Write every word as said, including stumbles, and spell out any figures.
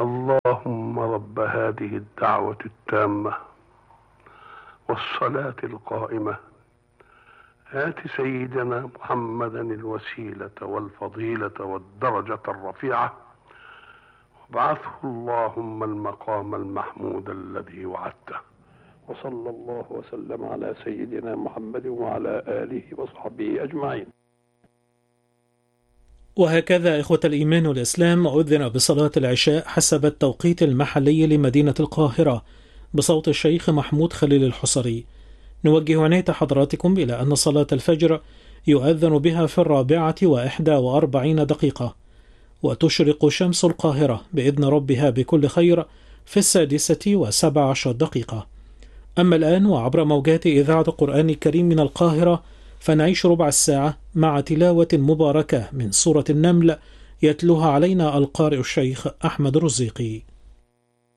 اللهم رب هذه الدعوة التامة والصلاة القائمة آت سيدنا محمدا الوسيلة والفضيلة والدرجة الرفيعة وابعثه اللهم المقام المحمود الذي وعدته. وصلى الله وسلم على سيدنا محمد وعلى آله وصحبه أجمعين. وهكذا إخوة الإيمان والإسلام أذن بصلاة العشاء حسب التوقيت المحلي لمدينة القاهرة بصوت الشيخ محمود خليل الحصري. نوجه عناية حضراتكم إلى أن صلاة الفجر يؤذن بها في الرابعة وإحدى وأربعين دقيقة، وتشرق شمس القاهرة بإذن ربها بكل خير في السادسة وسبع عشر دقيقة. أما الآن وعبر موجات إذاعة القرآن الكريم من القاهرة فنعيش ربع الساعة مع تلاوة مباركة من سورة النمل يتلوها علينا القارئ الشيخ أحمد الرزيقي.